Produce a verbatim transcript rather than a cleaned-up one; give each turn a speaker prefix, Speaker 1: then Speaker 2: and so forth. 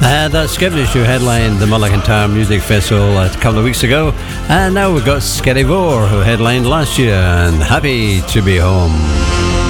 Speaker 1: Uh, that's Skevenish who headlined the Mull of Kintyre Music Festival a couple of weeks ago, and now we've got Skerry Vore who headlined last year and Happy to Be Home.